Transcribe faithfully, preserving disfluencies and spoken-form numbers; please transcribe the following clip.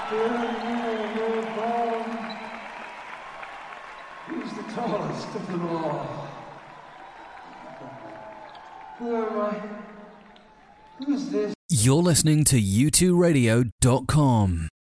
Who's the tallest of them all? Who am I? Who's this? You're listening to U two radio dot com.